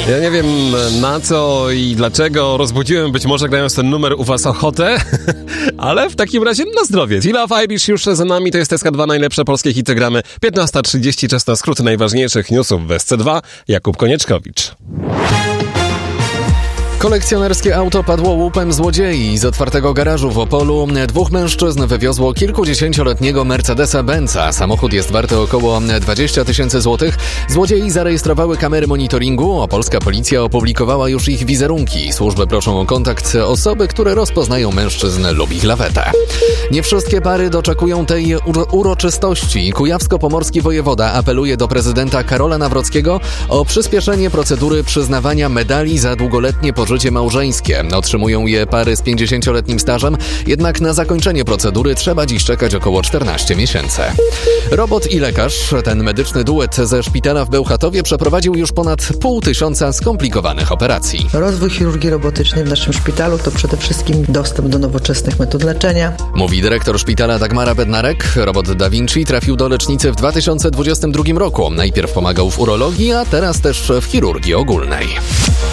Ja nie wiem na co i dlaczego rozbudziłem być może grając ten numer u was ochotę, ale w takim razie na zdrowie. Tila of Irish już za nami, to jest SK2 najlepsze polskie hity gramy. 15:30, czas na skróty najważniejszych newsów w SC2. Jakub Konieczkowicz. Kolekcjonerskie auto padło łupem złodziei. Z otwartego garażu w Opolu 2 mężczyzn wywiozło kilkudziesięcioletniego Mercedesa-Benza. Samochód jest warty około 20 000 złotych. Złodziei zarejestrowały kamery monitoringu. Opolska policja opublikowała już ich wizerunki. Służby proszą o kontakt osoby, które rozpoznają mężczyzn lub ich lawetę. Nie wszystkie pary doczekują tej uroczystości. Kujawsko-pomorski wojewoda apeluje do prezydenta Karola Nawrockiego o przyspieszenie procedury przyznawania medali za długoletnie pożycie małżeńskie. Otrzymują je pary z 50-letnim stażem, jednak na zakończenie procedury trzeba dziś czekać około 14 miesięcy. Robot i lekarz, ten medyczny duet ze szpitala w Bełchatowie przeprowadził już ponad 500 skomplikowanych operacji. Rozwój chirurgii robotycznej w naszym szpitalu to przede wszystkim dostęp do nowoczesnych metod leczenia. Mówi dyrektor szpitala Dagmara Bednarek. Robot Da Vinci trafił do lecznicy w 2022 roku. Najpierw pomagał w urologii, a teraz też w chirurgii ogólnej.